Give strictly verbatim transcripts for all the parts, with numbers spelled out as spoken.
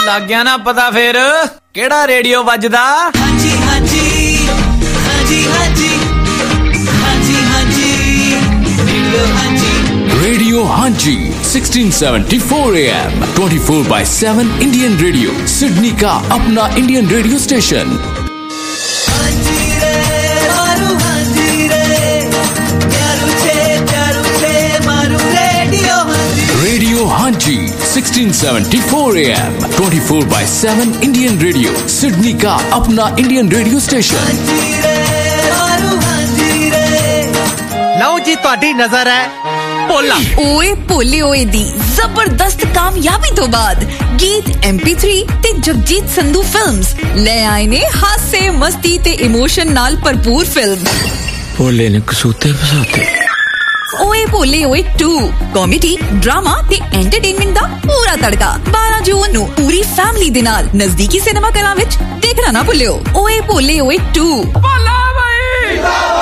ਲੱਗ ਗਿਆ ਨਾ ਪਤਾ ਫੇਰ ਕਿਹੜਾ ਰੇਡੀਓ ਵੱਜਦਾ? ਹਾਂਜੀ ਹਾਂਜੀ ਹਾਂਜੀ ਹਾਂਜੀ ਹਾਂਜੀ ਹਾਂਜੀ ਰੇਡੀਓ ਹਾਂਜੀ ਰੇਡੀਓ ਹਾਂਜੀ sixteen seventy-four A M twenty-four by seven Indian Radio Sydney का अपना इंडियन रेडियो स्टेशन। ਹਾਂਜੀ रे मारू ਹਾਂਜੀ रे प्यारू छे प्यारू छे मारू रेडियो ਹਾਂਜੀ रेडियो ਹਾਂਜੀ sixteen seventy-four A M twenty-four by seven Indian Radio Sydney का अपना इंडियन रेडियो स्टेशन। ਹਾਂਜੀ रे मारू ਹਾਂਜੀ रे ਲਓ ਜੀ ਤੁਹਾਡੀ ਨਜ਼ਰ ਹੈ ਭੋਲਾ ਓਏ ਭੋਲੇ ਓਏ ਦੀ ਜ਼ਬਰਦਸਤ ਕਾਮਯਾਬੀ ਤੋਂ ਬਾਅਦ ਗੀਤ M P three ਤੇ ਜਗਜੀਤ ਸੰਧੂ ਫਿਲਮਸ ਲੈ ਆਏ ਨੇ ਹਾਸੇ ਮਸਤੀ ਤੇ ਇਮੋਸ਼ਨ ਨਾਲ ਭਰਪੂਰ ਫਿਲਮ ਭੋਲੇ ਨੇ ਕਸੂਤੇ ਫਸਾਤੇ। ਓਏ ਭੋਲੇ ਓਏ two ਕਾਮੇਡੀ ਡਰਾਮਾ ਤੇ ਐਂਟਰਟੇਨਮੈਂਟ ਦਾ ਪੂਰਾ ਤੜਕਾ ਬਾਰਾਂ ਜੂਨ ਨੂੰ ਪੂਰੀ ਫੈਮਿਲੀ ਦੇ ਨਾਲ ਨਜ਼ਦੀਕੀ ਸਿਨੇਮਾ ਘਰਾਂ ਵਿੱਚ ਦੇਖਣਾ ਨਾ ਭੁੱਲਿਓ। ਓਏ ਭੋਲੇ ਓਏ two ਭੋਲਾ ਬਈ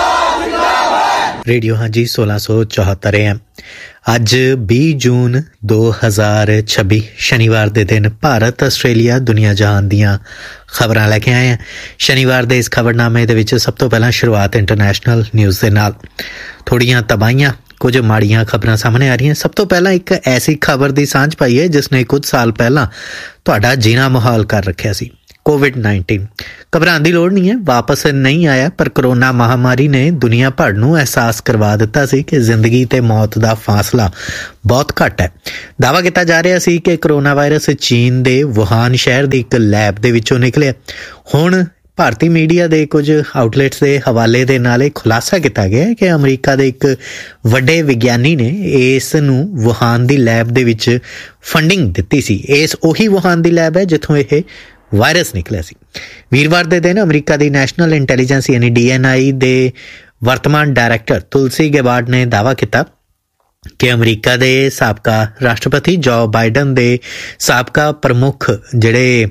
ਰੇਡੀਓ ਹਾਂਜੀ ਸੋਲਾਂ ਸੌ ਚੌਹੱਤਰ ਐਮ ਅੱਜ ਵੀਹ ਜੂਨ ਦੋ ਹਜ਼ਾਰ ਛੱਬੀ ਸ਼ਨੀਵਾਰ ਦੇ ਦਿਨ ਭਾਰਤ ਆਸਟ੍ਰੇਲੀਆ ਦੁਨੀਆ ਜਹਾਨ ਦੀਆਂ ਖਬਰਾਂ ਲੈ ਕੇ ਆਏ ਹਾਂ। ਸ਼ਨੀਵਾਰ ਦੇ ਇਸ ਖਬਰਨਾਮੇ ਦੇ ਵਿੱਚ ਸਭ ਤੋਂ ਪਹਿਲਾਂ ਸ਼ੁਰੂਆਤ ਇੰਟਰਨੈਸ਼ਨਲ ਨਿਊਜ਼ ਦੇ ਨਾਲ। ਥੋੜ੍ਹੀਆਂ ਤਬਾਹੀਆਂ ਕੁਝ ਮਾੜੀਆਂ ਖਬਰਾਂ ਸਾਹਮਣੇ ਆ ਰਹੀਆਂ। ਸਭ ਤੋਂ ਪਹਿਲਾਂ ਇੱਕ ਐਸੀ ਖਬਰ ਦੀ ਸਾਂਝ ਪਾਈ ਹੈ ਜਿਸ ਨੇ ਕੁਝ ਸਾਲ ਪਹਿਲਾਂ ਤੁਹਾਡਾ ਜੀਣਾ ਮੁਹਾਲ ਕਰ ਰੱਖਿਆ ਸੀ। ਕੋਵਿਡ ਨਾਈਨਟੀਨ ਘਬਰਾਉਣ ਦੀ ਲੋੜ ਨਹੀਂ ਹੈ, ਵਾਪਸ ਨਹੀਂ ਆਇਆ, ਪਰ ਕਰੋਨਾ ਮਹਾਮਾਰੀ ਨੇ ਦੁਨੀਆ ਭਰ ਨੂੰ ਅਹਿਸਾਸ ਕਰਵਾ ਦਿੱਤਾ ਸੀ ਕਿ ਜ਼ਿੰਦਗੀ ਤੇ ਮੌਤ ਦਾ ਫਾਸਲਾ ਬਹੁਤ ਘੱਟ ਹੈ। ਦਾਅਵਾ ਕੀਤਾ ਜਾ ਰਿਹਾ ਸੀ ਕਿ ਕਰੋਨਾ ਵਾਇਰਸ ਚੀਨ ਦੇ ਵੁਹਾਨ ਸ਼ਹਿਰ ਦੀ ਇੱਕ ਲੈਬ ਦੇ ਵਿੱਚੋਂ ਨਿਕਲਿਆ। ਹੁਣ ਭਾਰਤੀ ਮੀਡੀਆ ਦੇ ਕੁਝ ਆਊਟਲੈਟਸ ਦੇ ਹਵਾਲੇ ਦੇ ਨਾਲ ਇਹ ਖੁਲਾਸਾ ਕੀਤਾ ਗਿਆ ਕਿ ਅਮਰੀਕਾ ਦੇ ਇੱਕ ਵੱਡੇ ਵਿਗਿਆਨੀ ਨੇ ਇਸ ਨੂੰ ਵੁਹਾਨ ਦੀ ਲੈਬ ਦੇ ਵਿੱਚ ਫੰਡਿੰਗ ਦਿੱਤੀ ਸੀ। ਇਸ ਉਹੀ ਵੁਹਾਨ ਦੀ ਲੈਬ ਹੈ ਜਿੱਥੋਂ ਇਹ ਵਾਇਰਸ ਨਿਕਲਿਆ ਸੀ। ਵੀਰਵਾਰ ਦੇ ਦਿਨ ਅਮਰੀਕਾ ਦੀ ਨੈਸ਼ਨਲ ਇੰਟੈਲੀਜੈਂਸ ਯਾਨੀ ਡੀ ਐਨ ਆਈ ਦੇ ਵਰਤਮਾਨ ਡਾਇਰੈਕਟਰ ਤੁਲਸੀ ਗੈਬਾਰਡ ਨੇ ਦਾਅਵਾ ਕੀਤਾ ਕਿ ਅਮਰੀਕਾ ਦੇ ਸਾਬਕਾ ਰਾਸ਼ਟਰਪਤੀ ਜੋ ਬਾਈਡਨ ਦੇ ਸਾਬਕਾ ਪ੍ਰਮੁੱਖ ਜਿਹੜੇ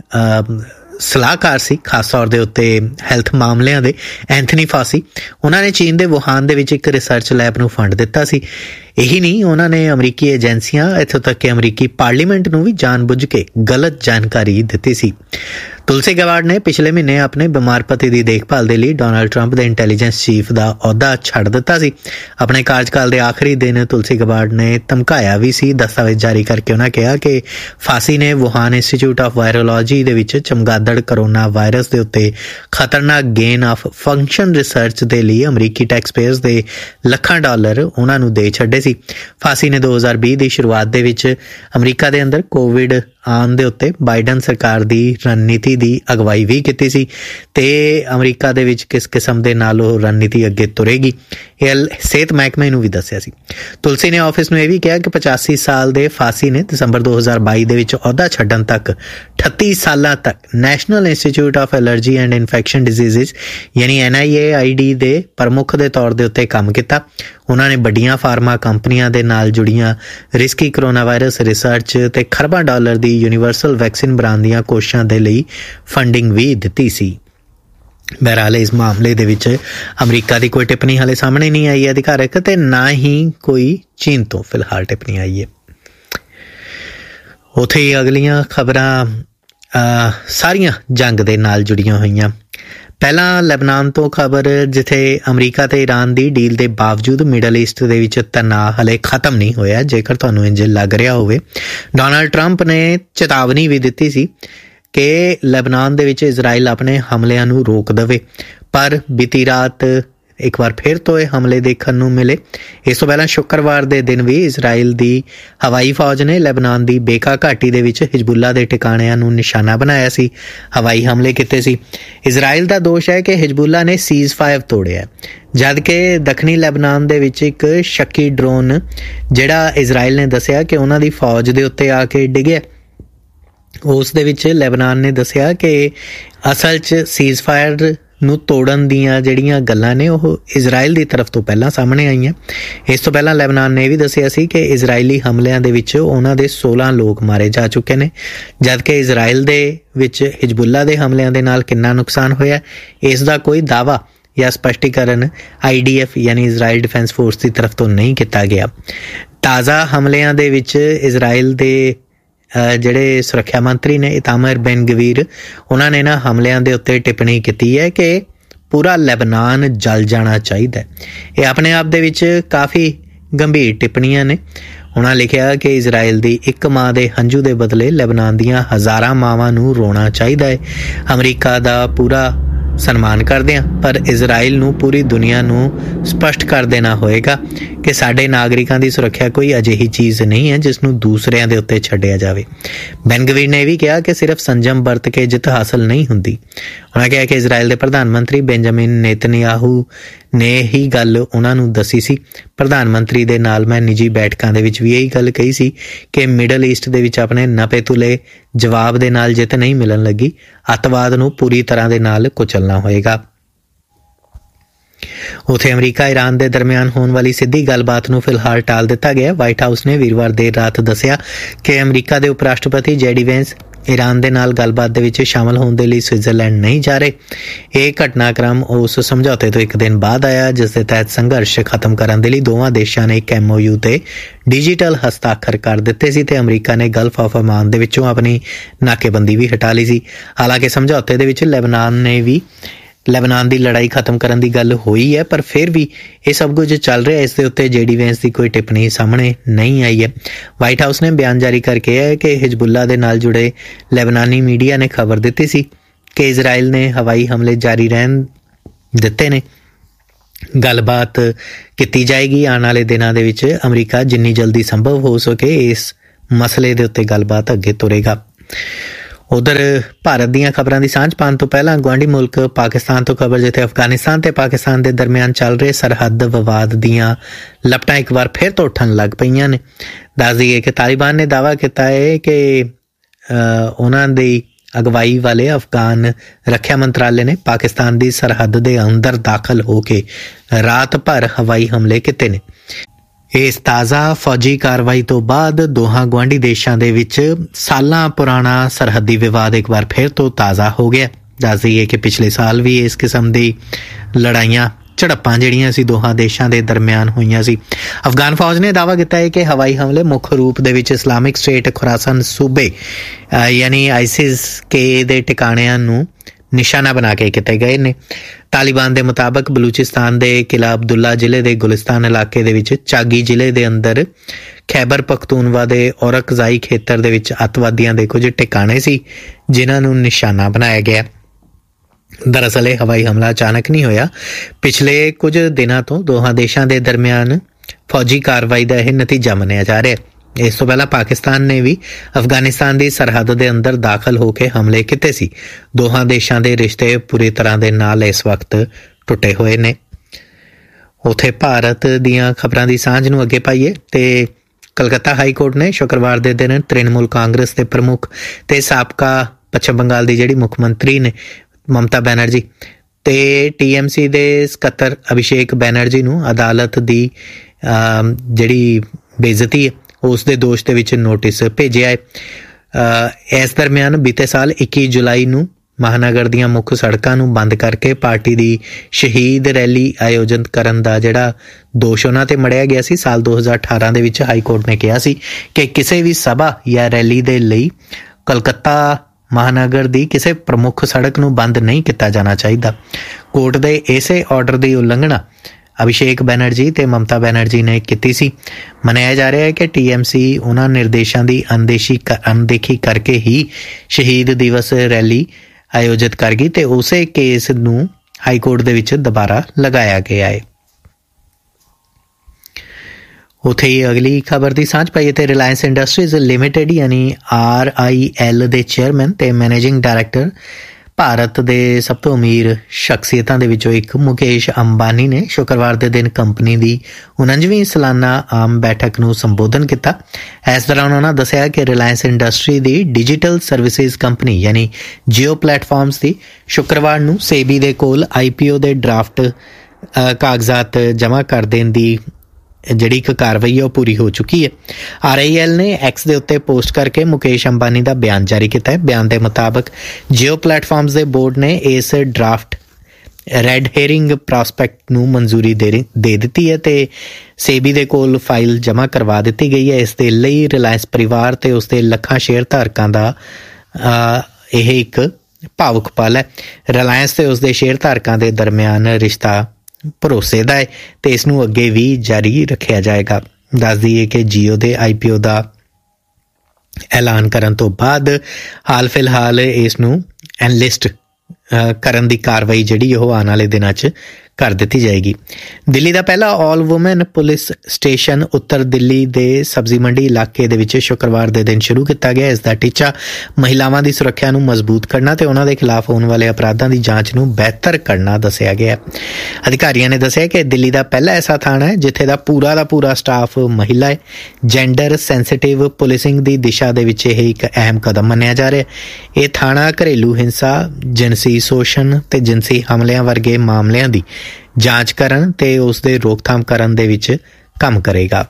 ਸਲਾਹਕਾਰ ਸੀ ਖਾਸ ਤੌਰ ਦੇ ਉੱਤੇ ਹੈਲਥ ਮਾਮਲਿਆਂ ਦੇ ਐਂਥਨੀ ਫਾਸੀ, ਉਹਨਾਂ ਨੇ ਚੀਨ ਦੇ ਵੁਹਾਨ ਦੇ ਵਿੱਚ ਇੱਕ ਰਿਸਰਚ ਲੈਬ ਨੂੰ ਫੰਡ ਦਿੱਤਾ ਸੀ। ਇਹੀ ਨਹੀਂ, ਉਹਨਾਂ ਨੇ ਅਮਰੀਕੀ ਏਜੰਸੀਆਂ ਇੱਥੋਂ ਤੱਕ ਕਿ ਅਮਰੀਕੀ ਪਾਰਲੀਮੈਂਟ ਨੂੰ ਵੀ ਜਾਣ-ਬੁੱਝ ਕੇ ਗਲਤ ਜਾਣਕਾਰੀ ਦਿੱਤੀ ਸੀ। ਤੁਲਸੀ ਗੈਬਾਰਡ ਨੇ ਪਿਛਲੇ ਮਹੀਨੇ ਆਪਣੇ ਬਿਮਾਰ ਪਤੀ ਦੀ ਦੇਖਭਾਲ ਦੇ ਲਈ ਡੋਨਾਲਡ ਟਰੰਪ ਦੇ ਇੰਟੈਲੀਜੈਂਸ ਚੀਫ ਦਾ ਅਹੁਦਾ ਛੱਡ ਦਿੱਤਾ ਸੀ। ਆਪਣੇ ਕਾਰਜਕਾਲ ਦੇ ਆਖਰੀ ਦਿਨ ਤੁਲਸੀ ਗੈਬਾਰਡ ਨੇ ਧਮਕਾਇਆ ਵੀ ਸੀ। ਦਸਤਾਵੇਜ਼ ਜਾਰੀ ਕਰਕੇ ਉਹਨਾਂ ਕਿਹਾ ਕਿ ਫਾਸੀ ਨੇ ਵੁਹਾਨ ਇੰਸਟੀਚਿਊਟ ਆਫ ਵਾਇਰੋਲੋਜੀ ਦੇ ਵਿੱਚ ਚਮਗਾਦੜ ਕਰੋਨਾ ਵਾਇਰਸ ਦੇ ਉੱਤੇ ਖਤਰਨਾਕ ਗੇਨ ਆਫ ਫੰਕਸ਼ਨ ਰਿਸਰਚ ਦੇ ਲਈ ਅਮਰੀਕੀ ਟੈਕਸਪੇਅਰਸ ਦੇ ਲੱਖਾਂ ਡਾਲਰ ਉਹਨਾਂ ਨੂੰ ਦੇ ਛੱਡੇ ਸੀ। ਫਾਸੀ ਨੇ ਦੋ ਹਜ਼ਾਰ ਵੀਹ ਦੀ ਸ਼ੁਰੂਆਤ ਦੇ ਵਿੱਚ ਅਮਰੀਕਾ ਦੇ ਅੰਦਰ ਕੋਵਿਡ ਆਉਣ ਦੇ ਉੱਤੇ ਬਾਈਡਨ ਸਰਕਾਰ ਦੀ ਰਣਨੀਤੀ ਦੀ ਅਗਵਾਈ ਵੀ ਕੀਤੀ ਸੀ ਤੇ ਅਮਰੀਕਾ ਦੇ ਵਿੱਚ ਕਿਸ ਕਿਸਮ ਦੇ ਨਾਲ ਉਹ ਰਣਨੀਤੀ ਅੱਗੇ ਤੁਰੇਗੀ ਇਹ ਸਿਹਤ ਮਹਿਕਮੇ ਨੂੰ ਵੀ ਦੱਸਿਆ ਸੀ। ਤੁਲਸੀ ਨੇ ਆਫਿਸ ਨੂੰ ਇਹ ਵੀ ਕਿਹਾ ਕਿ ਪਚਾਸੀ ਸਾਲ ਦੇ ਫਾਸੀ ਨੇ ਦਸੰਬਰ ਦੋ ਹਜ਼ਾਰ ਬਾਈ ਦੇ ਵਿੱਚ ਅਹੁਦਾ ਛੱਡਣ ਤੱਕ ਅਠੱਤੀ ਸਾਲਾਂ ਤੱਕ national institute of allergy and infection ਡਿਜ਼ੀਜ਼ਜ਼ ਯਾਨੀ ਐਨ ਆਈ ਏ ਆਈ ਡੀ ਦੇ ਪ੍ਰਮੁੱਖ ਦੇ ਤੌਰ ਦੇ ਉੱਤੇ ਕੰਮ ਕੀਤਾ। ਉਹਨਾਂ ਨੇ ਵੱਡੀਆਂ ਫਾਰਮਾ ਕੰਪਨੀਆਂ ਦੇ ਨਾਲ ਜੁੜੀਆਂ ਰਿਸਕੀ ਕਰੋਨਾ ਵਾਇਰਸ ਰਿਸਰਚ ਤੇ ਖਰਬਾਂ ਡਾਲਰ ਦੀ ਯੂਨੀਵਰਸਲ ਵੈਕਸੀਨ ਬਣਾਉਣ ਦੀਆਂ ਕੋਸ਼ਿਸ਼ਾਂ ਦੇ ਲਈ ਫੰਡਿੰਗ ਵੀ ਦਿੱਤੀ ਸੀ। ਬਹਰਹਾਲ ਇਸ ਮਾਮਲੇ ਦੇ ਵਿੱਚ ਅਮਰੀਕਾ ਦੀ ਕੋਈ ਟਿੱਪਣੀ ਹਾਲੇ ਸਾਹਮਣੇ ਨਹੀਂ ਆਈ ਹੈ ਅਧਿਕਾਰਕ, ਤੇ ਨਾ ਹੀ ਕੋਈ ਚੀਨ ਤੋਂ ਫਿਲਹਾਲ ਟਿੱਪਣੀ ਆਈ ਹੈ। ਉੱਥੇ ਹੀ ਅਗਲੀਆਂ ਖਬਰਾਂ ਸਾਰੀਆਂ ਜੰਗ ਦੇ ਨਾਲ ਜੁੜੀਆਂ ਹੋਈਆਂ। ਪਹਿਲਾਂ ਲੈਬਨਾਨ ਤੋਂ ਖਬਰ, ਜਿੱਥੇ ਅਮਰੀਕਾ ਤੇ ਈਰਾਨ ਦੀ ਡੀਲ ਦੇ ਬਾਵਜੂਦ ਮਿਡਲ ਈਸਟ ਦੇ ਵਿੱਚ ਤਣਾਅ ਹਲੇ ਖਤਮ ਨਹੀਂ ਹੋਇਆ। ਜੇਕਰ ਤੁਹਾਨੂੰ ਇੰਜ ਲੱਗ ਰਿਹਾ ਹੋਵੇ, ਡੋਨਾਲਡ ਟਰੰਪ ਨੇ ਚੇਤਾਵਨੀ ਵੀ ਦਿੱਤੀ ਸੀ ਕਿ ਲੈਬਨਾਨ ਦੇ ਵਿੱਚ ਇਜ਼ਰਾਈਲ ਆਪਣੇ ਹਮਲਿਆਂ ਨੂੰ ਰੋਕ ਦੇਵੇ, ਪਰ ਬੀਤੀ ਰਾਤ ਇੱਕ ਵਾਰ ਫਿਰ ਤੋਂ ਇਹ ਹਮਲੇ ਦੇਖਣ ਨੂੰ ਮਿਲੇ। ਇਸ ਤੋਂ ਪਹਿਲਾਂ ਸ਼ੁੱਕਰਵਾਰ ਦੇ ਦਿਨ ਵੀ ਇਜ਼ਰਾਈਲ ਦੀ ਹਵਾਈ ਫੌਜ ਨੇ ਲੈਬਨਾਨ ਦੀ ਬੇਕਾ ਘਾਟੀ ਦੇ ਵਿੱਚ ਹਿਜ਼ਬੁੱਲਾ ਦੇ ਟਿਕਾਣਿਆਂ ਨੂੰ ਨਿਸ਼ਾਨਾ ਬਣਾਇਆ ਸੀ, ਹਵਾਈ ਹਮਲੇ ਕੀਤੇ ਸੀ। ਇਜ਼ਰਾਈਲ ਦਾ ਦੋਸ਼ ਹੈ ਕਿ ਹਿਜ਼ਬੁੱਲਾ ਨੇ ਸੀਜ਼ ਫਾਇਰ ਤੋੜਿਆ, ਜਦ ਕਿ ਦੱਖਣੀ ਲੈਬਨਾਨ ਦੇ ਵਿੱਚ ਇੱਕ ਸ਼ੱਕੀ ਡਰੋਨ ਜਿਹੜਾ ਇਜ਼ਰਾਈਲ ਨੇ ਦੱਸਿਆ ਕਿ ਉਹਨਾਂ ਦੀ ਫੌਜ ਦੇ ਉੱਤੇ ਆ ਕੇ ਡਿੱਗਿਆ, ਉਸ ਦੇ ਵਿੱਚ ਲੈਬਨਾਨ ਨੇ ਦੱਸਿਆ ਕਿ ਅਸਲ 'ਚ ਸੀਜ਼ ਫਾਇਰ ਨੂੰ ਤੋੜਨ ਦੀਆਂ ਜਿਹੜੀਆਂ ਗੱਲਾਂ ਨੇ ਉਹ ਇਜ਼ਰਾਈਲ ਦੀ ਤਰਫ ਤੋਂ ਪਹਿਲਾਂ ਸਾਹਮਣੇ ਆਈਆਂ। ਇਸ ਤੋਂ ਪਹਿਲਾਂ ਲੈਬਨਾਨ ਨੇ ਇਹ ਵੀ ਦੱਸਿਆ ਸੀ ਕਿ ਇਜ਼ਰਾਈਲੀ ਹਮਲਿਆਂ ਦੇ ਵਿੱਚ ਉਹਨਾਂ ਦੇ ਸੋਲਾਂ ਲੋਕ ਮਾਰੇ ਜਾ ਚੁੱਕੇ ਨੇ, ਜਦਕਿ ਇਜ਼ਰਾਈਲ ਦੇ ਵਿੱਚ ਹਿਜ਼ਬੁੱਲਾ ਦੇ ਹਮਲਿਆਂ ਦੇ ਨਾਲ ਕਿੰਨਾ ਨੁਕਸਾਨ ਹੋਇਆ ਇਸ ਦਾ ਕੋਈ ਦਾਅਵਾ ਜਾਂ ਸਪਸ਼ਟੀਕਰਨ ਆਈ ਡੀ ਐਫ ਯਾਨੀ ਇਜ਼ਰਾਈਲ ਡਿਫੈਂਸ ਫੋਰਸ ਦੀ ਤਰਫ ਤੋਂ ਨਹੀਂ ਕੀਤਾ ਗਿਆ। ਤਾਜ਼ਾ ਹਮਲਿਆਂ ਦੇ ਵਿੱਚ ਇਜ਼ਰਾਈਲ ਦੇ ਜਿਹੜੇ ਸੁਰੱਖਿਆ ਮੰਤਰੀ ਨੇ ਇਤਾਮਰ ਬਿਨ ਗਵੀਰ, ਉਹਨਾਂ ਨੇ ਨਾ ਹਮਲਿਆਂ ਦੇ ਉੱਤੇ ਟਿੱਪਣੀ ਕੀਤੀ ਹੈ ਕਿ ਪੂਰਾ ਲੈਬਨਾਨ ਜਲ ਜਾਣਾ ਚਾਹੀਦਾ। ਇਹ ਆਪਣੇ ਆਪ ਦੇ ਵਿੱਚ ਕਾਫੀ ਗੰਭੀਰ ਟਿੱਪਣੀਆਂ ਨੇ। ਉਹਨਾਂ ਲਿਖਿਆ ਕਿ ਇਜ਼ਰਾਈਲ ਦੀ ਇੱਕ ਮਾਂ ਦੇ ਹੰਝੂ ਦੇ ਬਦਲੇ ਲੈਬਨਾਨ ਦੀਆਂ ਹਜ਼ਾਰਾਂ ਮਾਵਾਂ ਨੂੰ ਰੋਣਾ ਚਾਹੀਦਾ ਹੈ। ਅਮਰੀਕਾ ਦਾ ਪੂਰਾ ਸਨਮਾਨ ਕਰਦੇ ਹਾਂ, ਪਰ ਇਜ਼ਰਾਈਲ ਨੂੰ ਪੂਰੀ ਦੁਨੀਆ ਨੂੰ ਸਪਸ਼ਟ ਕਰ ਦੇਣਾ ਹੋਏਗਾ ਕਿ ਸਾਡੇ ਨਾਗਰਿਕਾਂ ਦੀ ਸੁਰੱਖਿਆ ਕੋਈ ਅਜਿਹੀ ਚੀਜ਼ ਨਹੀਂ ਹੈ ਜਿਸ ਨੂੰ ਦੂਸਰਿਆਂ ਦੇ ਉੱਤੇ ਛੱਡਿਆ ਜਾਵੇ। ਬੈਨ ਗਵੀਰ ਨੇ ਇਹ ਵੀ ਕਿਹਾ ਕਿ ਸਿਰਫ ਸੰਜਮ ਵਰਤ ਕੇ ਜਿੱਤ ਹਾਸਲ ਨਹੀਂ ਹੁੰਦੀ। ਉਹਨਾਂ ਕਿਹਾ ਕਿ ਇਜ਼ਰਾਈਲ ਦੇ ਪ੍ਰਧਾਨ ਮੰਤਰੀ ਬੈਂਜਾਮਿਨ ਨੇਤਨਯਾਹੂ ਨੇ ਹੀ ਗੱਲ ਉਹਨਾਂ ਨੂੰ ਦੱਸੀ ਸੀ। ਪ੍ਰਧਾਨ ਮੰਤਰੀ ਦੇ ਨਾਲ ਮੈਂ ਨਿੱਜੀ ਬੈਠਕਾਂ ਦੇ ਵਿੱਚ ਵੀ ਇਹੀ ਗੱਲ ਕਹੀ ਸੀ ਕਿ ਮਿਡਲ ਈਸਟ ਦੇ ਵਿੱਚ ਆਪਣੇ ਨਪੇ ਤੁਲੇ ਜਵਾਬ ਦੇ ਨਾਲ ਜਿੱਤ ਨਹੀਂ ਮਿਲਣ ਲੱਗੀ। ਅੱਤਵਾਦ ਨੂੰ ਪੂਰੀ ਤਰ੍ਹਾਂ ਦੇ ਨਾਲ ਕੁਚਲਣਾ ਹੋਏਗਾ। ਉੱਥੇ ਅਮਰੀਕਾ ਈਰਾਨ ਦੇ ਦਰਮਿਆਨ ਹੋਣ ਵਾਲੀ ਸਿੱਧੀ ਗੱਲਬਾਤ ਨੂੰ ਫਿਲਹਾਲ ਟਾਲ ਦਿੱਤਾ ਗਿਆ। ਵਾਈਟ ਹਾਊਸ ਨੇ ਵੀਰਵਾਰ ਦੇਰ ਰਾਤ ਦੱਸਿਆ ਕਿ ਅਮਰੀਕਾ ਦੇ ਉਪ ਰਾਸ਼ਟਰਪਤੀ ਜੈਡੀ ਵੈਂਸ ਈਰਾਨ ਦੇ ਨਾਲ ਗੱਲਬਾਤ ਦੇ ਵਿੱਚ ਸ਼ਾਮਲ ਹੋਣ ਦੇ ਲਈ ਸਵਿਟਜ਼ਰਲੈਂਡ ਨਹੀਂ ਜਾ ਰਹੇ। ਇਹ ਘਟਨਾਕ੍ਰਮ ਉਸ ਸਮਝੌਤੇ ਤੋਂ ਇੱਕ ਦਿਨ ਬਾਅਦ ਆਇਆ ਜਿਸ ਦੇ ਤਹਿਤ ਸੰਘਰਸ਼ ਖਤਮ ਕਰਨ ਦੇ ਲਈ ਦੋਵਾਂ ਦੇਸ਼ਾਂ ਨੇ ਇੱਕ ਐਮ ਓ ਯੂ ਤੇ ਡਿਜੀਟਲ ਹਸਤਾਖਰ ਕਰ ਦਿੱਤੇ ਸੀ ਤੇ ਅਮਰੀਕਾ ਨੇ ਗਲਫ ਆਫ ਅਮਾਨ ਦੇ ਵਿੱਚੋਂ ਆਪਣੀ ਨਾਕੇਬੰਦੀ ਵੀ ਹਟਾ ਲਈ ਸੀ। ਹਾਲਾਂਕਿ ਸਮਝੌਤੇ ਦੇ ਵਿੱਚ ਲੈਬਨਾਨ ਨੇ ਵੀ ਲੈਬਨਾਨ ਦੀ ਲੜਾਈ ਖਤਮ ਕਰਨ ਦੀ ਗੱਲ ਹੋਈ ਹੈ, ਪਰ ਫਿਰ ਵੀ ਇਹ ਸਭ ਕੁਝ ਚੱਲ ਰਿਹਾ। ਇਸ ਦੇ ਉੱਤੇ ਜੇਡੀ ਵੈਂਸ ਦੀ ਕੋਈ ਟਿੱਪਣੀ ਸਾਹਮਣੇ ਨਹੀਂ ਆਈ ਹੈ। ਵਾਈਟ ਹਾਊਸ ਨੇ ਬਿਆਨ ਜਾਰੀ ਕਰਕੇ ਕਿਹਾ ਹੈ ਕਿ ਹਿਜ਼ਬੁੱਲਾ ਦੇ ਨਾਲ ਜੁੜੇ ਲੈਬਨਾਨੀ ਮੀਡੀਆ ਨੇ ਖਬਰ ਦਿੱਤੀ ਸੀ ਕਿ ਇਜ਼ਰਾਈਲ ਨੇ ਹਵਾਈ ਹਮਲੇ ਜਾਰੀ ਰਹਿਣ ਦਿੱਤੇ ਨੇ। ਗੱਲਬਾਤ ਕੀਤੀ ਜਾਏਗੀ। ਆਉਣ ਵਾਲੇ ਦਿਨਾਂ ਦੇ ਵਿੱਚ ਅਮਰੀਕਾ ਜਿੰਨੀ ਜਲਦੀ ਸੰਭਵ ਹੋ ਸਕੇ ਇਸ ਮਸਲੇ ਦੇ ਉੱਤੇ ਗੱਲਬਾਤ ਅੱਗੇ ਤੁਰੇਗਾ। ਉਧਰ ਭਾਰਤ ਦੀਆਂ ਖਬਰਾਂ ਦੀ ਸਾਂਝ ਪਾਉਣ ਤੋਂ ਪਹਿਲਾਂ ਗੁਆਂਢੀ ਮੁਲਕ ਪਾਕਿਸਤਾਨ ਤੋਂ ਖਬਰ, ਜਿੱਥੇ ਅਫਗਾਨਿਸਤਾਨ ਤੇ ਪਾਕਿਸਤਾਨ ਦੇ ਦਰਮਿਆਨ ਚੱਲ ਰਹੇ ਸਰਹੱਦ ਵਿਵਾਦ ਦੀਆਂ ਲਪਟਾਂ ਇੱਕ ਵਾਰ ਫਿਰ ਤੋਂ ਉੱਠਣ ਲੱਗ ਪਈਆਂ ਨੇ। ਦੱਸ ਦਈਏ ਕਿ ਤਾਲਿਬਾਨ ਨੇ ਦਾਅਵਾ ਕੀਤਾ ਹੈ ਕਿ ਉਹਨਾਂ ਦੀ ਅਗਵਾਈ ਵਾਲੇ ਅਫਗਾਨ ਰੱਖਿਆ ਮੰਤਰਾਲੇ ਨੇ ਪਾਕਿਸਤਾਨ ਦੀ ਸਰਹੱਦ ਦੇ ਅੰਦਰ ਦਾਖਲ ਹੋ ਕੇ ਰਾਤ ਭਰ ਹਵਾਈ ਹਮਲੇ ਕੀਤੇ ਨੇ। ਇਸ ਤਾਜ਼ਾ ਫੌਜੀ ਕਾਰਵਾਈ ਤੋਂ ਬਾਅਦ ਦੋਹਾਂ ਗੁਆਂਢੀ ਦੇਸ਼ਾਂ ਦੇ ਵਿੱਚ ਸਾਲਾਂ ਪੁਰਾਣਾ ਸਰਹੱਦੀ ਵਿਵਾਦ ਇੱਕ ਵਾਰ ਫਿਰ ਤੋਂ ਤਾਜ਼ਾ ਹੋ ਗਿਆ। ਦੱਸ ਦਈਏ ਕਿ ਪਿਛਲੇ ਸਾਲ ਵੀ ਇਸ ਕਿਸਮ ਦੀ ਲੜਾਈਆਂ ਝੜਪਾਂ ਜਿਹੜੀਆਂ ਸੀ ਦੋਹਾਂ ਦੇਸ਼ਾਂ ਦੇ ਦਰਮਿਆਨ ਹੋਈਆਂ ਸੀ। ਅਫਗਾਨ ਫੌਜ ਨੇ ਦਾਅਵਾ ਕੀਤਾ ਹੈ ਕਿ ਹਵਾਈ ਹਮਲੇ ਮੁੱਖ ਰੂਪ ਦੇ ਵਿੱਚ ਇਸਲਾਮਿਕ ਸਟੇਟ ਖੁਰਾਸਾਨ ਸੂਬੇ ਯਾਨੀ ਆਈਸਿਸ ਕੇ ਦੇ ਟਿਕਾਣਿਆਂ ਨੂੰ ਨਿਸ਼ਾਨਾ ਬਣਾ ਕੇ ਕੀਤੇ ਗਏ ਨੇ। ਤਾਲਿਬਾਨ ਦੇ ਮੁਤਾਬਕ ਬਲੂਚਿਸਤਾਨ ਦੇ ਕਿਲਾ ਅਬਦੁੱਲਾ ਜ਼ਿਲ੍ਹੇ ਦੇ ਗੁਲਿਸਤਾਨ ਇਲਾਕੇ ਦੇ ਵਿੱਚ ਚਾਗੀ ਜ਼ਿਲ੍ਹੇ ਦੇ ਅੰਦਰ ਖੈਬਰ ਪਖਤੂਨਵਾ ਦੇ ਔਰਕਜ਼ਾਈ ਖੇਤਰ ਦੇ ਵਿੱਚ ਅੱਤਵਾਦੀਆਂ ਦੇ ਕੁਝ ਟਿਕਾਣੇ ਸੀ ਜਿਨ੍ਹਾਂ ਨੂੰ ਨਿਸ਼ਾਨਾ ਬਣਾਇਆ ਗਿਆ। ਦਰਅਸਲ ਇਹ ਹਵਾਈ ਹਮਲਾ ਅਚਾਨਕ ਨਹੀਂ ਹੋਇਆ। ਪਿਛਲੇ ਕੁਝ ਦਿਨਾਂ ਤੋਂ ਦੋਹਾਂ ਦੇਸ਼ਾਂ ਦੇ ਦਰਮਿਆਨ ਫੌਜੀ ਕਾਰਵਾਈ ਦਾ ਇਹ ਨਤੀਜਾ ਮੰਨਿਆ ਜਾ ਰਿਹਾ ਹੈ। ਇਸ ਤੋਂ ਪਹਿਲਾਂ ਪਾਕਿਸਤਾਨ ਨੇ ਵੀ ਅਫਗਾਨਿਸਤਾਨ ਦੀ ਸਰਹੱਦ ਦੇ ਅੰਦਰ ਦਾਖਲ ਹੋ ਕੇ ਹਮਲੇ ਕੀਤੇ ਸੀ। ਦੋਹਾਂ ਦੇਸ਼ਾਂ ਦੇ ਰਿਸ਼ਤੇ ਪੂਰੀ ਤਰ੍ਹਾਂ ਦੇ ਨਾਲ ਇਸ ਵਕਤ ਟੁੱਟੇ ਹੋਏ ਨੇ। ਉੱਥੇ ਭਾਰਤ ਦੀਆਂ ਖਬਰਾਂ ਦੀ ਸਾਂਝ ਨੂੰ ਅੱਗੇ ਪਾਈਏ ਤੇ ਕਲਕੱਤਾ ਹਾਈ ਕੋਰਟ ਨੇ ਸ਼ੁੱਕਰਵਾਰ ਦੇ ਦਿਨ ਤ੍ਰਿਣਮੂਲ ਕਾਂਗਰਸ ਦੇ ਪ੍ਰਮੁੱਖ ਤੇ ਸਾਬਕਾ ਪੱਛਮ ਬੰਗਾਲ ਦੀ ਜਿਹੜੀ ਮੁੱਖ ਮੰਤਰੀ ਨੇ ਮਮਤਾ ਬੈਨਰਜੀ ਤੇ ਟੀ ਐਮ ਸੀ ਦੇ ਸਕੱਤਰ ਅਭਿਸ਼ੇਕ ਬੈਨਰਜੀ ਨੂੰ ਅਦਾਲਤ ਦੀ ਜਿਹੜੀ ਬੇਇੱਜ਼ਤੀ ਹੈ ਉਸ ਦੇ ਦੋਸ਼ ਦੇ ਵਿੱਚ ਨੋਟਿਸ ਭੇਜਿਆ ਹੈ। ਇਸ ਦਰਮਿਆਨ ਬੀਤੇ ਸਾਲ ਇੱਕੀ ਜੁਲਾਈ ਨੂੰ ਮਹਾਨਗਰ ਦੀਆਂ ਮੁੱਖ ਸੜਕਾਂ ਨੂੰ ਬੰਦ ਕਰਕੇ ਪਾਰਟੀ ਦੀ ਸ਼ਹੀਦ ਰੈਲੀ ਆਯੋਜਿਤ ਕਰਨ ਦਾ ਜਿਹੜਾ ਦੋਸ਼ ਉਹਨਾਂ ਤੇ ਮੜਿਆ ਗਿਆ ਸੀ। ਸਾਲ ਦੋ ਹਜ਼ਾਰ ਅਠਾਰਾਂ ਦੇ ਵਿੱਚ ਹਾਈ ਕੋਰਟ ਨੇ ਕਿਹਾ ਸੀ ਕਿ ਕਿਸੇ ਵੀ ਸਭਾ ਜਾਂ ਰੈਲੀ ਦੇ ਲਈ ਕਲਕੱਤਾ ਮਹਾਨਗਰ ਦੀ ਕਿਸੇ ਪ੍ਰਮੁੱਖ ਸੜਕ ਨੂੰ ਬੰਦ ਨਹੀਂ ਕੀਤਾ ਜਾਣਾ ਚਾਹੀਦਾ। ਕੋਰਟ ਦੇ ਇਸੇ ਆਰਡਰ ਦੀ ਉਲੰਘਣਾ ਅਭਿਸ਼ੇਕ ਬੈਨਰਜੀ ਤੇ ਮਮਤਾ ਬੈਨਰਜੀ ਨੇ ਕੀਤੀ ਸੀ। ਮੰਨਿਆ ਜਾ ਰਿਹਾ ਹੈ ਕਿ ਟੀ ਐਮ ਸੀ ਉਹਨਾਂ ਨਿਰਦੇਸ਼ਾਂ ਦੀ ਅਣਦੇਖੀ ਅਣਦੇਖੀ ਕਰਕੇ ਹੀ ਸ਼ਹੀਦ ਦਿਵਸ ਰੈਲੀ ਆਯੋਜਿਤ ਕਰ ਗਈ ਤੇ ਉਸੇ ਕੇਸ ਨੂੰ ਹਾਈ ਕੋਰਟ ਦੇ ਵਿੱਚ ਦੁਬਾਰਾ ਲਗਾਇਆ ਗਿਆ ਹੈ। ਉੱਥੇ ਹੀ ਅਗਲੀ ਖਬਰ ਦੀ ਸਾਂਝ ਪਾਈਏ ਤੇ ਰਿਲਾਇੰਸ ਇੰਡਸਟਰੀਜ਼ ਲਿਮਿਟਿਡ ਯਾਨੀ ਆਰ ਆਈ ਐਲ ਦੇ ਚੇਅਰਮੈਨ ਤੇ ਮੈਨੇਜਿੰਗ ਡਾਇਰੈਕਟਰ ਭਾਰਤ ਦੇ ਸਭ ਤੋਂ ਅਮੀਰ ਸ਼ਖਸੀਅਤਾਂ ਦੇ ਵਿੱਚੋਂ ਇੱਕ ਮੁਕੇਸ਼ ਅੰਬਾਨੀ ਨੇ ਸ਼ੁੱਕਰਵਾਰ ਦੇ ਦਿਨ ਕੰਪਨੀ ਦੀ ਉਣੰਜਵੀਂ ਸਾਲਾਨਾ ਆਮ ਬੈਠਕ ਨੂੰ ਸੰਬੋਧਨ ਕੀਤਾ। ਇਸ ਦੌਰਾਨ ਉਹਨਾਂ ਦੱਸਿਆ ਕਿ ਰਿਲਾਇੰਸ ਇੰਡਸਟਰੀ ਦੀ ਡਿਜੀਟਲ ਸਰਵਿਸਿਜ਼ ਕੰਪਨੀ ਯਾਨੀ ਜੀਓ ਪਲੇਟਫਾਰਮਸ ਦੀ ਸ਼ੁੱਕਰਵਾਰ ਨੂੰ ਸੇਬੀ ਦੇ ਕੋਲ ਆਈ ਪੀ ਓ ਦੇ ਡਰਾਫਟ ਕਾਗਜ਼ਾਤ ਜਮ੍ਹਾਂ ਕਰ ਦੇਣ ਦੀ ਜਿਹੜੀ ਇੱਕ ਕਾਰਵਾਈ ਹੈ ਉਹ ਪੂਰੀ ਹੋ ਚੁੱਕੀ ਹੈ। ਆਰ ਆਈ ਐਲ ਨੇ ਐਕਸ ਦੇ ਉੱਤੇ ਪੋਸਟ ਕਰਕੇ ਮੁਕੇਸ਼ ਅੰਬਾਨੀ ਦਾ ਬਿਆਨ ਜਾਰੀ ਕੀਤਾ ਹੈ। ਬਿਆਨ ਦੇ ਮੁਤਾਬਕ ਜੀਓ ਪਲੇਟਫਾਰਮਸ ਦੇ ਬੋਰਡ ਨੇ ਇਸ ਡਰਾਫਟ ਰੈੱਡ ਹੇਰਿੰਗ ਪ੍ਰੋਸਪੈਕਟ ਨੂੰ ਮਨਜ਼ੂਰੀ ਦੇ ਦੇ ਦਿੱਤੀ ਹੈ ਤੇ ਸੇਬੀ ਦੇ ਕੋਲ ਫਾਈਲ ਜਮ੍ਹਾਂ ਕਰਵਾ ਦਿੱਤੀ ਗਈ ਹੈ। ਇਸ ਦੇ ਲਈ ਰਿਲਾਇੰਸ ਪਰਿਵਾਰ ਤੇ ਉਸਦੇ ਲੱਖਾਂ ਸ਼ੇਅਰ ਧਾਰਕਾਂ ਦਾ ਇਹ ਇੱਕ ਭਾਵੁਕ ਪਲ ਹੈ। ਰਿਲਾਇੰਸ ਤੇ ਉਸਦੇ ਸ਼ੇਅਰ ਧਾਰਕਾਂ ਦੇ ਦਰਮਿਆਨ ਰਿਸ਼ਤਾ ਭਰੋਸੇ ਦਾ ਹੈ ਤੇ ਇਸ ਨੂੰ ਅੱਗੇ ਵੀ ਜਾਰੀ ਰੱਖਿਆ ਜਾਏਗਾ। ਦੱਸ ਦਈਏ ਕਿ ਜੀਓ ਦੇ ਆਈ ਪੀ ਓ ਦਾ ਐਲਾਨ ਕਰਨ ਤੋਂ ਬਾਅਦ ਹਾਲ ਫਿਲਹਾਲ ਇਸ ਨੂੰ ਐਨਲਿਸਟ ਕਰਨ ਦੀ ਕਾਰਵਾਈ ਜਿਹੜੀ ਉਹ ਆਉਣ ਵਾਲੇ ਦਿਨਾਂ 'ਚ ਕਰ ਦਿੱਤੀ ਜਾਏਗੀ। ਦਿੱਲੀ ਦਾ ਪਹਿਲਾ ਆਲ ਵੂਮਨ ਪੁਲਿਸ ਸਟੇਸ਼ਨ ਉੱਤਰ ਦਿੱਲੀ ਦੇ ਸਬਜ਼ੀ ਮੰਡੀ ਇਲਾਕੇ ਦੇ ਵਿੱਚ ਸ਼ੁੱਕਰਵਾਰ ਦੇ ਦਿਨ ਸ਼ੁਰੂ ਕੀਤਾ ਗਿਆ। ਇਸ ਦਾ ਟੀਚਾ ਮਹਿਲਾਵਾਂ ਦੀ ਸੁਰੱਖਿਆ ਨੂੰ ਮਜ਼ਬੂਤ ਕਰਨਾ ਤੇ ਉਹਨਾਂ ਦੇ ਖਿਲਾਫ ਹੋਣ ਵਾਲੇ ਅਪਰਾਧਾਂ ਦੀ ਜਾਂਚ ਨੂੰ ਬਿਹਤਰ ਕਰਨਾ ਦੱਸਿਆ ਗਿਆ। ਅਧਿਕਾਰੀਆਂ ਨੇ ਦੱਸਿਆ ਕਿ ਦਿੱਲੀ ਦਾ ਪਹਿਲਾ ਐਸਾ ਥਾਣਾ ਹੈ ਜਿੱਥੇ ਦਾ ਪੂਰਾ ਦਾ ਪੂਰਾ ਸਟਾਫ ਮਹਿਲਾ ਹੈ। ਜੈਂਡਰ ਸੈਂਸਿਟਿਵ ਪੁਲਿਸਿੰਗ ਦੀ ਦਿਸ਼ਾ ਦੇ ਵਿੱਚ ਇਹ ਇੱਕ ਅਹਿਮ ਕਦਮ ਮੰਨਿਆ ਜਾ ਰਿਹਾ। ਇਹ ਥਾਣਾ ਘਰੇਲੂ ਹਿੰਸਾ, ਜਿਨਸੀ ਸ਼ੋਸ਼ਣ ਤੇ ਜਿਨਸੀ ਹਮਲਿਆਂ ਵਰਗੇ ਮਾਮਲਿਆਂ ਦੀ ਜਾਂਚ ਕਰਨ ਤੇ ਉਸ ਦੇ ਰੋਕਥਾਮ ਕਰਨ ਦੇ ਵਿੱਚ ਕੰਮ ਕਰੇਗਾ।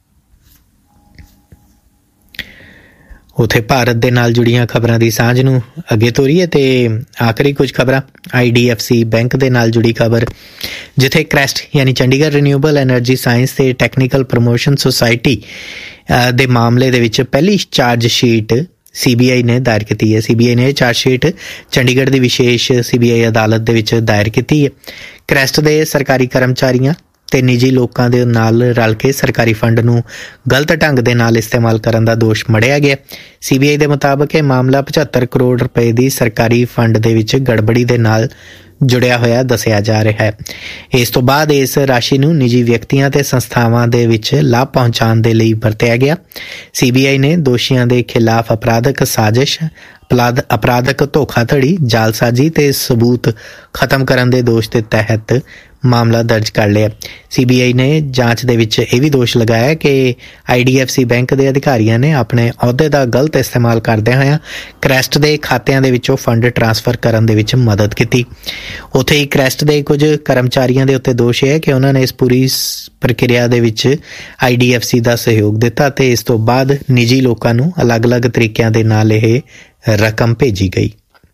ਉੱਥੇ ਭਾਰਤ ਦੇ ਨਾਲ ਜੁੜੀਆਂ ਖਬਰਾਂ ਦੀ ਸਾਂਝ ਨੂੰ ਅੱਗੇ ਤੋਰੀਏ ਤੇ ਆਖਰੀ ਕੁਝ ਖਬਰਾਂ। I D F C bank ਦੇ ਨਾਲ ਜੁੜੀ ਖਬਰ, ਜਿੱਥੇ ਕ੍ਰੈਸਟ ਯਾਨੀ ਚੰਡੀਗੜ੍ਹ ਰੀਨਿਊਏਬਲ ਐਨਰਜੀ ਸਾਇੰਸ ਤੇ ਟੈਕਨੀਕਲ ਪ੍ਰਮੋਸ਼ਨ ਸੁਸਾਇਟੀ ਦੇ ਮਾਮਲੇ ਦੇ ਵਿੱਚ ਪਹਿਲੀ charge sheet C B I ਨੇ ਦਾਇਰ ਕੀਤੀ ਹੈ। ਸੀ ਬੀ ਆਈ ਨੇ ਚਾਰਜ ਸ਼ੀਟ ਚੰਡੀਗੜ੍ਹ ਦੀ ਵਿਸ਼ੇਸ਼ ਸੀ ਬੀ ਆਈ ਅਦਾਲਤ ਦੇ ਵਿੱਚ ਦਾਇਰ ਕੀਤੀ ਹੈ। ਕ੍ਰੈਸਟ ਦੇ ਸਰਕਾਰੀ ਕਰਮਚਾਰੀਆਂ ਤੇ ਨਿੱਜੀ ਲੋਕਾਂ ਦੇ ਨਾਲ ਰਲ ਕੇ ਸਰਕਾਰੀ ਫੰਡ ਨੂੰ ਗਲਤ ਢੰਗ ਦੇ ਨਾਲ ਇਸਤੇਮਾਲ ਕਰਨ ਦਾ ਦੋਸ਼ ਮੜਿਆ ਗਿਆ। ਸੀ ਬੀ ਆਈ ਦੇ ਮੁਤਾਬਕ ਇਹ ਮਾਮਲਾ ਪਝੱਤਰ ਕਰੋੜ ਰੁਪਏ ਦੀ ਸਰਕਾਰੀ ਫੰਡ ਦੇ ਵਿੱਚ ਗੜਬੜੀ ਦੇ ਨਾਲ ਜੁੜਿਆ ਹੋਇਆ ਦੱਸਿਆ ਜਾ ਰਿਹਾ ਹੈ। ਇਸ ਤੋਂ ਬਾਅਦ ਇਸ ਰਾਸ਼ੀ ਨੂੰ ਨਿੱਜੀ ਵਿਅਕਤੀਆਂ ਤੇ ਸੰਸਥਾਵਾਂ ਦੇ ਵਿੱਚ ਲਾਭ ਪਹੁੰਚਾਉਣ ਦੇ ਲਈ ਵਰਤਿਆ ਗਿਆ। ਸੀ ਬੀ ਆਈ ਨੇ ਦੋਸ਼ੀਆਂ ਦੇ ਖਿਲਾਫ ਅਪਰਾਧਕ ਸਾਜ਼ਿਸ਼, ਅਪਰਾਧਕ ਧੋਖਾਧੜੀ, ਜਾਲਸਾਜ਼ੀ ਤੇ ਸਬੂਤ ਖਤਮ ਕਰਨ ਦੇ ਦੋਸ਼ ਦੇ ਤਹਿਤ ਮਾਮਲਾ ਦਰਜ ਕਰ ਲਿਆ। ਸੀ ਬੀ ਆਈ ਨੇ ਜਾਂਚ ਦੇ ਵਿੱਚ ਇਹ ਵੀ ਦੋਸ਼ ਲਗਾਇਆ ਕਿ I D F C bank ਦੇ ਅਧਿਕਾਰੀਆਂ ਨੇ ਆਪਣੇ ਅਹੁਦੇ ਦਾ ਗਲਤ ਇਸਤੇਮਾਲ ਕਰਦਿਆਂ ਹੋਇਆਂ ਕ੍ਰੈਸਟ ਦੇ ਖਾਤਿਆਂ ਦੇ ਵਿੱਚੋਂ ਫੰਡ ਟ੍ਰਾਂਸਫਰ ਕਰਨ ਦੇ ਵਿੱਚ ਮਦਦ ਕੀਤੀ। ਉੱਥੇ ਹੀ ਕ੍ਰੈਸਟ ਦੇ ਕੁਝ ਕਰਮਚਾਰੀਆਂ ਦੇ ਉੱਤੇ ਦੋਸ਼ ਹੈ ਕਿ ਉਹਨਾਂ ਨੇ ਇਸ ਪੂਰੀ ਪ੍ਰਕਿਰਿਆ ਦੇ ਵਿੱਚ ਆਈ ਡੀ ਐਫ ਸੀ ਦਾ ਸਹਿਯੋਗ ਦਿੱਤਾ ਤੇ ਇਸ ਤੋਂ ਬਾਅਦ ਨਿੱਜੀ ਲੋਕਾਂ ਨੂੰ ਅਲੱਗ-ਅਲੱਗ ਤਰੀਕਿਆਂ ਦੇ ਨਾਲ ਇਹ ਰਕਮ ਭੇਜੀ ਗਈ।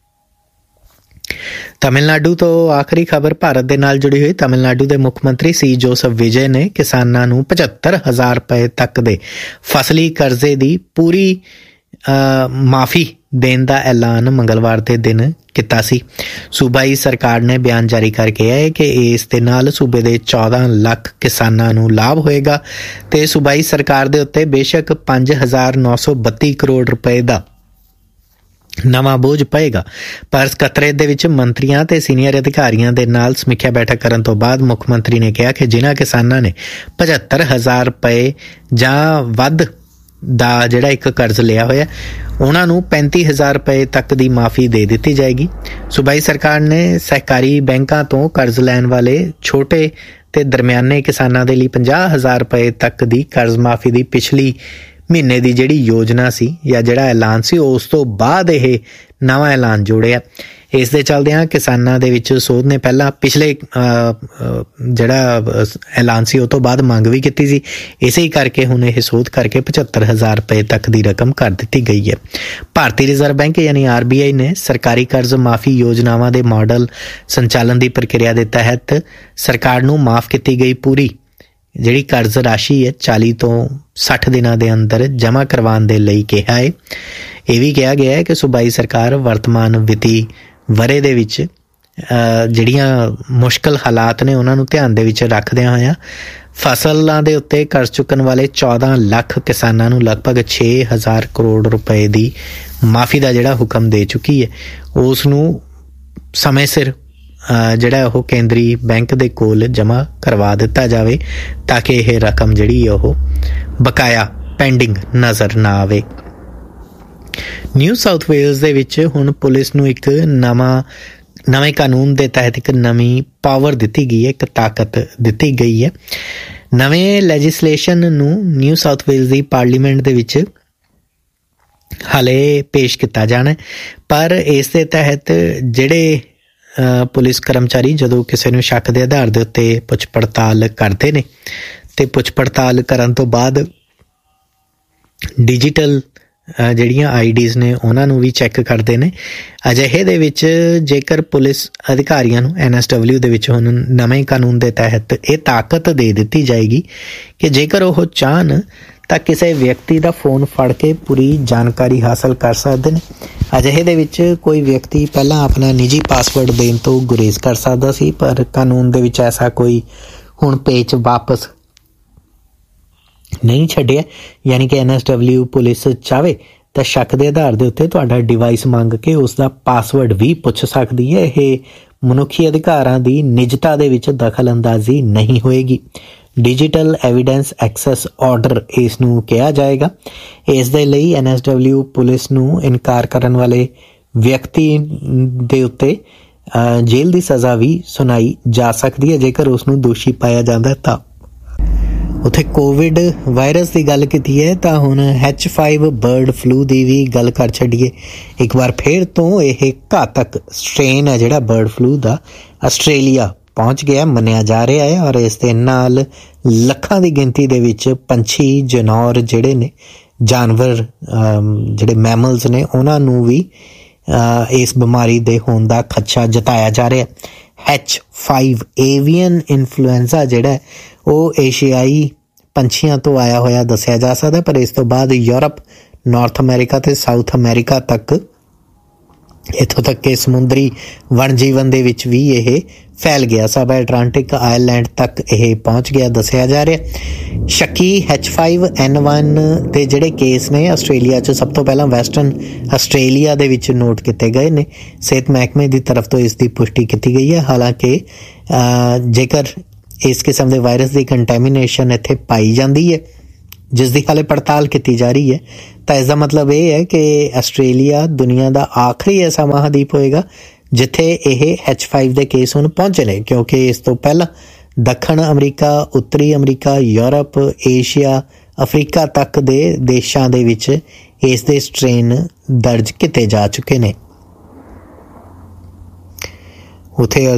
ਤਮਿਲਨਾਡੂ ਤੋਂ ਆਖਰੀ ਖਬਰ ਭਾਰਤ ਦੇ ਨਾਲ ਜੁੜੀ ਹੋਈ। ਤਮਿਲਨਾਡੂ ਦੇ ਮੁੱਖ ਮੰਤਰੀ ਸੀ ਜੋਸਫ ਵਿਜੇ ਨੇ ਕਿਸਾਨਾਂ ਨੂੰ ਪਝੱਤਰ ਹਜ਼ਾਰ ਰੁਪਏ ਤੱਕ ਦੇ ਫਸਲੀ ਕਰਜ਼ੇ ਦੀ ਪੂਰੀ ਮਾਫੀ ਦੇਣ ਦਾ ਐਲਾਨ ਮੰਗਲਵਾਰ ਦੇ ਦਿਨ ਕੀਤਾ ਸੀ। ਸੂਬਾਈ ਸਰਕਾਰ ਨੇ ਬਿਆਨ ਜਾਰੀ ਕਰਕੇ ਕਿਹਾ ਹੈ ਕਿ ਇਸ ਦੇ ਨਾਲ ਸੂਬੇ ਦੇ ਚੌਦਾਂ ਲੱਖ ਕਿਸਾਨਾਂ ਨੂੰ ਲਾਭ ਹੋਏਗਾ ਤੇ ਸੂਬਾਈ ਸਰਕਾਰ ਦੇ ਉੱਤੇ ਬੇਸ਼ੱਕ ਪੰਜ ਹਜ਼ਾਰ ਨੌ ਸੌ ਬੱਤੀ ਕਰੋੜ ਰੁਪਏ ਦਾ ਨਵਾਂ ਬੋਝ ਪਏਗਾ। ਪਰ ਸਕੱਤਰੇਤ ਦੇ ਵਿੱਚ ਮੰਤਰੀਆਂ ਤੇ ਸੀਨੀਅਰ ਅਧਿਕਾਰੀਆਂ ਦੇ ਨਾਲ ਸਮੀਖਿਆ ਬੈਠਕ ਕਰਨ ਤੋਂ ਬਾਅਦ ਮੁੱਖ ਮੰਤਰੀ ਨੇ ਕਿਹਾ ਕਿ ਜਿਨ੍ਹਾਂ ਕਿਸਾਨਾਂ ਨੇ ਪਝੱਤਰ ਹਜ਼ਾਰ ਰੁਪਏ ਜਾਂ ਵੱਧ ਦਾ ਜਿਹੜਾ ਇੱਕ ਕਰਜ਼ ਲਿਆ ਹੋਇਆ ਉਹਨਾਂ ਨੂੰ ਪੈਂਤੀ ਹਜ਼ਾਰ ਰੁਪਏ ਤੱਕ ਦੀ ਮਾਫੀ ਦੇ ਦਿੱਤੀ ਜਾਏਗੀ। ਸੂਬਾਈ ਸਰਕਾਰ ਨੇ ਸਹਿਕਾਰੀ ਬੈਂਕਾਂ ਤੋਂ ਕਰਜ਼ ਲੈਣ ਵਾਲੇ ਛੋਟੇ ਤੇ ਦਰਮਿਆਨੇ ਕਿਸਾਨਾਂ ਦੇ ਲਈ ਪੰਜਾਹ ਹਜ਼ਾਰ ਰੁਪਏ ਤੱਕ ਦੀ ਕਰਜ਼ ਮਾਫੀ ਦੀ ਪਿਛਲੀ ਮਹੀਨੇ ਦੀ ਜਿਹੜੀ ਯੋਜਨਾ ਸੀ ਜਾਂ ਜਿਹੜਾ ਐਲਾਨ ਸੀ ਉਸ ਤੋਂ ਬਾਅਦ ਇਹ ਨਵਾਂ ਐਲਾਨ ਜੋੜਿਆ। ਇਸ ਦੇ ਚੱਲਦਿਆਂ ਕਿਸਾਨਾਂ ਦੇ ਵਿੱਚ ਸੋਧ ਨੇ ਪਹਿਲਾਂ ਪਿਛਲੇ ਜਿਹੜਾ ਐਲਾਨ ਸੀ ਉਹ ਤੋਂ ਬਾਅਦ ਮੰਗ ਵੀ ਕੀਤੀ ਸੀ। ਇਸੇ ਹੀ ਕਰਕੇ ਹੁਣ ਇਹ ਸੋਧ ਕਰਕੇ ਪਝੱਤਰ ਹਜ਼ਾਰ ਰੁਪਏ ਤੱਕ ਦੀ ਰਕਮ ਕਰ ਦਿੱਤੀ ਗਈ ਹੈ। ਭਾਰਤੀ ਰਿਜ਼ਰਵ ਬੈਂਕ ਯਾਨੀ ਆਰ ਬੀ ਆਈ ਨੇ ਸਰਕਾਰੀ ਕਰਜ਼ ਮਾਫੀ ਯੋਜਨਾਵਾਂ ਦੇ ਮਾਡਲ ਸੰਚਾਲਨ ਦੀ ਪ੍ਰਕਿਰਿਆ ਦੇ ਤਹਿਤ ਸਰਕਾਰ ਨੂੰ ਮਾਫ ਕੀਤੀ ਗਈ ਪੂਰੀ ਜਿਹੜੀ ਕਰਜ਼ ਰਾਸ਼ੀ ਹੈ ਚਾਲੀ ਤੋਂ ਸੱਠ ਦਿਨਾਂ ਦੇ ਅੰਦਰ ਜਮ੍ਹਾਂ ਕਰਵਾਉਣ ਦੇ ਲਈ ਕਿਹਾ ਹੈ। ਇਹ ਵੀ ਕਿਹਾ ਗਿਆ ਹੈ ਕਿ ਸੂਬਾਈ ਸਰਕਾਰ ਵਰਤਮਾਨ ਵਿੱਤੀ ਵਰ੍ਹੇ ਦੇ ਵਿੱਚ ਜਿਹੜੀਆਂ ਮੁਸ਼ਕਲ ਹਾਲਾਤ ਨੇ ਉਹਨਾਂ ਨੂੰ ਧਿਆਨ ਦੇ ਵਿੱਚ ਰੱਖਦਿਆਂ ਹੋਇਆਂ ਫਸਲਾਂ ਦੇ ਉੱਤੇ ਕਰਜ਼ ਚੁੱਕਣ ਵਾਲੇ ਚੌਦਾਂ ਲੱਖ ਕਿਸਾਨਾਂ ਨੂੰ ਲਗਭਗ ਛੇ ਹਜ਼ਾਰ ਕਰੋੜ ਰੁਪਏ ਦੀ ਮਾਫੀ ਦਾ ਜਿਹੜਾ ਹੁਕਮ ਦੇ ਚੁੱਕੀ ਹੈ। ਉਸ ਨੂੰ ਸਮੇਂ ਸਿਰ ਜਿਹੜਾ ਉਹ ਕੇਂਦਰੀ ਬੈਂਕ ਦੇ ਕੋਲ ਜਮ੍ਹਾਂ ਕਰਵਾ ਦਿੱਤਾ ਜਾਵੇ ਤਾਂ ਕਿ ਇਹ ਰਕਮ ਜਿਹੜੀ ਉਹ ਬਕਾਇਆ ਪੈਂਡਿੰਗ ਨਜ਼ਰ ਨਾ ਆਵੇ। ਨਿਊ ਸਾਊਥ ਵੇਲਜ਼ ਦੇ ਵਿੱਚ ਹੁਣ ਪੁਲਿਸ ਨੂੰ ਇੱਕ ਨਵਾਂ ਨਵੇਂ ਕਾਨੂੰਨ ਦੇ ਤਹਿਤ ਇੱਕ ਨਵੀਂ ਪਾਵਰ ਦਿੱਤੀ ਗਈ ਹੈ, ਇੱਕ ਤਾਕਤ ਦਿੱਤੀ ਗਈ ਹੈ। ਨਵੇਂ ਲੈਜਿਸਲੇਸ਼ਨ ਨੂੰ ਨਿਊ ਸਾਊਥ ਵੇਲਜ਼ ਦੀ ਪਾਰਲੀਮੈਂਟ ਦੇ ਵਿੱਚ ਹਾਲੇ ਪੇਸ਼ ਕੀਤਾ ਜਾਣਾ, ਪਰ ਇਸ ਦੇ ਤਹਿਤ ਜਿਹੜੇ ਪੁਲਿਸ ਕਰਮਚਾਰੀ ਜਦੋਂ ਕਿਸੇ ਨੂੰ ਸ਼ੱਕ ਦੇ ਆਧਾਰ ਦੇ ਉੱਤੇ ਪੁੱਛ ਪੜਤਾਲ ਕਰਦੇ ਨੇ ਤੇ ਪੁੱਛ ਪੜਤਾਲ ਕਰਨ ਤੋਂ ਬਾਅਦ ਡਿਜੀਟਲ ਜਿਹੜੀਆਂ ਆਈ ਡੀਜ਼ ਨੇ ਉਹਨਾਂ ਨੂੰ ਵੀ ਚੈੱਕ ਕਰਦੇ ਨੇ। ਅਜਿਹੇ ਦੇ ਵਿੱਚ ਜੇਕਰ ਪੁਲਿਸ ਅਧਿਕਾਰੀਆਂ ਨੂੰ ਐਨ ਐਸ ਡਬਲਿਊ ਦੇ ਵਿੱਚ ਹੁਣ ਨਵੇਂ ਕਾਨੂੰਨ ਦੇ ਤਹਿਤ ਇਹ ਤਾਕਤ ਦੇ ਦਿੱਤੀ ਜਾਏਗੀ ਕਿ ਜੇਕਰ ਉਹ ਚਾਹਣ ਤਾਂ ਕਿਸੇ ਵਿਅਕਤੀ ਦਾ ਫੋਨ ਫੜ ਕੇ ਪੂਰੀ ਜਾਣਕਾਰੀ ਹਾਸਲ ਕਰ ਸਕਦੇ ਨੇ। ਅਜਿਹੇ ਦੇ ਵਿੱਚ ਕੋਈ ਵਿਅਕਤੀ ਪਹਿਲਾਂ ਆਪਣਾ ਨਿੱਜੀ ਪਾਸਵਰਡ ਦੇਣ ਤੋਂ ਗੁਰੇਜ਼ ਕਰ ਸਕਦਾ ਸੀ, ਪਰ ਕਾਨੂੰਨ ਦੇ ਵਿੱਚ ਐਸਾ ਕੋਈ ਹੁਣ ਪੇਚ ਵਾਪਸ ਨਹੀਂ ਛੱਡਿਆ। ਯਾਨੀ ਕਿ ਐਨ ਐਸ ਡਬਲਿਊ ਪੁਲਿਸ ਚਾਹੇ ਤਾਂ ਸ਼ੱਕ ਦੇ ਆਧਾਰ ਦੇ ਉੱਤੇ ਤੁਹਾਡਾ ਡਿਵਾਈਸ ਮੰਗ ਕੇ ਉਸ ਦਾ ਪਾਸਵਰਡ ਵੀ ਪੁੱਛ ਸਕਦੀ ਹੈ। ਇਹ ਮਨੁੱਖੀ ਅਧਿਕਾਰਾਂ ਦੀ ਨਿਜਤਾ ਦੇ ਵਿੱਚ ਦਖਲ ਅੰਦਾਜ਼ੀ ਨਹੀਂ ਹੋਏਗੀ। ਡਿਜੀਟਲ ਐਵੀਡੈਂਸ ਐਕਸੈਸ ਆਰਡਰ ਇਸ ਨੂੰ ਕਿਹਾ ਜਾਏਗਾ। ਇਸ ਦੇ ਲਈ ਐਨ ਐਸ ਡਬਲਿਊ ਪੁਲਿਸ ਨੂੰ ਇਨਕਾਰ ਕਰਨ ਵਾਲੇ ਵਿਅਕਤੀ ਦੇ ਉੱਤੇ ਜੇਲ੍ਹ ਦੀ ਸਜ਼ਾ ਵੀ ਸੁਣਾਈ ਜਾ ਸਕਦੀ ਹੈ ਜੇਕਰ ਉਸ ਨੂੰ ਦੋਸ਼ੀ ਪਾਇਆ ਜਾਂਦਾ ਤਾਂ। ਉੱਥੇ ਕੋਵਿਡ ਵਾਇਰਸ ਦੀ ਗੱਲ ਕੀਤੀ ਹੈ ਤਾਂ ਹੁਣ ਐਚ ਫਾਈਵ ਬਰਡ ਫਲੂ ਦੀ ਵੀ ਗੱਲ ਕਰ ਛੱਡੀਏ। ਇੱਕ ਵਾਰ ਫਿਰ ਤੋਂ ਇਹ ਘਾਤਕ ਸਟ੍ਰੇਨ ਹੈ ਜਿਹੜਾ ਬਰਡ ਫਲੂ ਦਾ ਆਸਟ੍ਰੇਲੀਆ ਪਹੁੰਚ ਗਿਆ ਮੰਨਿਆ ਜਾ ਰਿਹਾ ਹੈ, ਔਰ ਇਸ ਦੇ ਨਾਲ ਲੱਖਾਂ ਦੀ ਗਿਣਤੀ ਦੇ ਵਿੱਚ ਪੰਛੀ ਜਨੌਰ ਜਿਹੜੇ ਨੇ ਜਾਨਵਰ ਜਿਹੜੇ ਮੈਮਲਸ ਨੇ ਉਹਨਾਂ ਨੂੰ ਵੀ ਇਸ ਬਿਮਾਰੀ ਦੇ ਹੋਣ ਦਾ ਖਦਸ਼ਾ ਜਤਾਇਆ ਜਾ ਰਿਹਾ। ਐਚ ਫਾਈਵ ਏਵੀਅਨ ਇਨਫਲੂਐਂਜ਼ਾ ਜਿਹੜਾ ਉਹ ਏਸ਼ੀਆਈ ਪੰਛੀਆਂ ਤੋਂ ਆਇਆ ਹੋਇਆ ਦੱਸਿਆ ਜਾ ਸਕਦਾ, ਪਰ ਇਸ ਤੋਂ ਬਾਅਦ ਯੂਰਪ, ਨਾਰਥ ਅਮਰੀਕਾ ਤੇ ਸਾਊਥ ਅਮਰੀਕਾ ਤੱਕ, ਇੱਥੋਂ ਤੱਕ ਕਿ ਸਮੁੰਦਰੀ ਵਣ ਜੀਵਨ ਦੇ ਵਿੱਚ ਵੀ ਇਹ ਫੈਲ ਗਿਆ। ਸਬ ਐਟਲਾਂਟਿਕ ਆਇਰਲੈਂਡ ਤੱਕ ਇਹ ਪਹੁੰਚ ਗਿਆ ਦੱਸਿਆ ਜਾ ਰਿਹਾ। ਸ਼ੱਕੀ ਐਚ ਫਾਈਵ ਐਨ ਵਨ ਦੇ ਜਿਹੜੇ ਕੇਸ ਨੇ ਆਸਟ੍ਰੇਲੀਆ 'ਚ ਸਭ ਤੋਂ ਪਹਿਲਾਂ ਵੈਸਟਰਨ ਆਸਟ੍ਰੇਲੀਆ ਦੇ ਵਿੱਚ ਨੋਟ ਕੀਤੇ ਗਏ ਨੇ। ਸਿਹਤ ਮਹਿਕਮੇ ਦੀ ਤਰਫ ਤੋਂ ਇਸ ਦੀ ਪੁਸ਼ਟੀ ਕੀਤੀ ਗਈ ਹੈ। ਹਾਲਾਂਕਿ ਜੇਕਰ ਇਸ ਕਿਸਮ ਦੇ ਵਾਇਰਸ ਦੀ ਕੰਟੈਮੀਨੇਸ਼ਨ ਇੱਥੇ ਪਾਈ ਜਾਂਦੀ ਹੈ ਜਿਸ ਦੀ ਹਾਲੇ ਪੜਤਾਲ ਕੀਤੀ ਜਾ ਰਹੀ ਹੈ ਤਾਂ ਇਸ ਦਾ ਮਤਲਬ ਇਹ ਹੈ ਕਿ ਆਸਟ੍ਰੇਲੀਆ ਦੁਨੀਆ ਦਾ ਆਖਰੀ ਐਸਾ ਮਹਾਂਦੀਪ ਹੋਏਗਾ ਜਿੱਥੇ ਇਹ ਐਚ ਫਾਈਵ ਦੇ ਕੇਸ ਹੁਣ ਪਹੁੰਚੇ ਨੇ, ਕਿਉਂਕਿ ਇਸ ਤੋਂ ਪਹਿਲਾਂ ਦੱਖਣ ਅਮਰੀਕਾ, ਉੱਤਰੀ ਅਮਰੀਕਾ, ਯੂਰਪ, ਏਸ਼ੀਆ, ਅਫਰੀਕਾ ਤੱਕ ਦੇ ਦੇਸ਼ਾਂ ਦੇ ਵਿੱਚ ਇਸ ਦੇ ਸਟ੍ਰੇਨ ਦਰਜ ਕੀਤੇ ਜਾ ਚੁੱਕੇ ਨੇ। ਉੱਥੇ